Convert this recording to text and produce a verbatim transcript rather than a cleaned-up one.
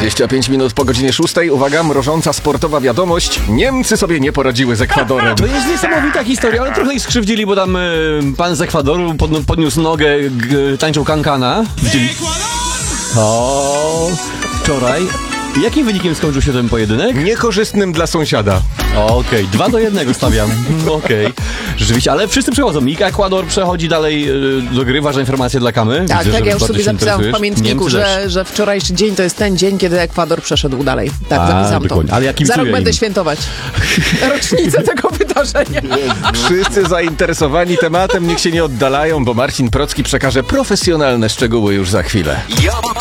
dwadzieścia pięć minut po godzinie szóstej. Uwaga, mrożąca sportowa wiadomość. Niemcy sobie nie poradziły z Ekwadorem. To jest niesamowita historia, ale trochę ich skrzywdzili, bo tam y, pan z Ekwadoru pod, podniósł nogę, g, tańczył kankana. Widzieli? O, wczoraj. Jakim wynikiem skończył się ten pojedynek? Niekorzystnym dla sąsiada. Okej, okay. dwa do jednego stawiam. Okej, okay. Rzeczywiście, ale wszyscy przechodzą. I Ekwador przechodzi dalej y, do gry. Ważna informacja dla Kamy. Tak, Widzę, tak, ja już sobie zapisałam w pamiętniku, że, że wczorajszy dzień to jest ten dzień, kiedy Ekwador przeszedł dalej. Tak, A, zapisałam dokładnie. to. Ale ja Za rok im. będę świętować rocznicę tego wydarzenia. Wszyscy zainteresowani tematem niech się nie oddalają, bo Marcin Procki przekaże profesjonalne szczegóły już za chwilę.